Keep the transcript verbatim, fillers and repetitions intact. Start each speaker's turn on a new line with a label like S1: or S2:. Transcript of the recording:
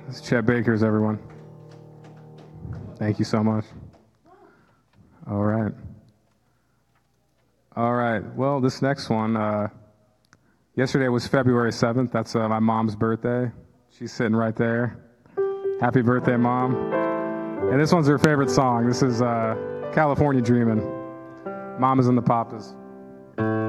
S1: It's Chet Baker's, everyone. Thank you so much. All right. All right. Well, this next one, uh, yesterday was February seventh. That's uh, my mom's birthday. She's sitting right there. Happy birthday, Mom. And this one's her favorite song. This is uh, California Dreamin'. Mamas and the Papas.